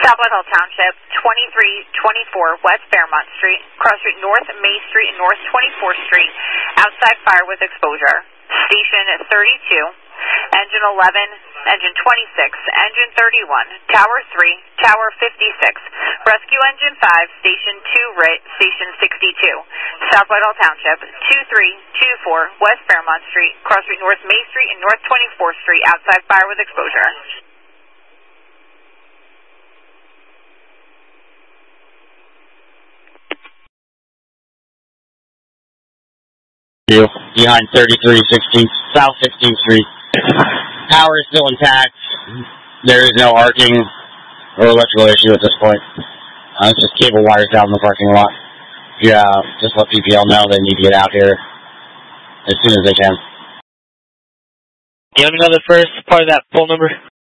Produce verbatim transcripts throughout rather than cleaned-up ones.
South Whitehall Township, twenty-three twenty-four West Fairmont Street, cross street North May Street and North twenty-fourth Street, outside fire with exposure. Station thirty-two, engine eleven, engine twenty-six, engine thirty-one, tower three, tower fifty-six, rescue engine five, station two R I T, station sixty-two, South Whitehall Township, two three two four West Fairmont Street, cross street North May Street and North twenty-fourth Street, outside fire with exposure. Behind thirty-three sixteenth South sixteenth Street. Power is still intact. There is no arcing or electrical issue at this point. Uh, it's just cable wires down in the parking lot. Yeah, just let P P L know they need to get out here as soon as they can. You let me know the first part of that phone number?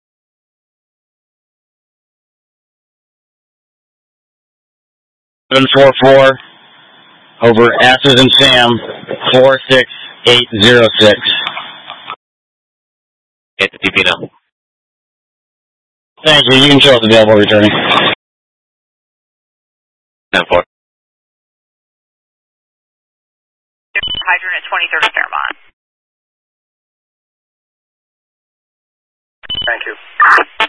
seven four four over Asses and Sam four six eight zero six. Get the P P now. Thank you. You can show us available returning. ten four. Hydrant at twenty-third Fairmont. Thank you.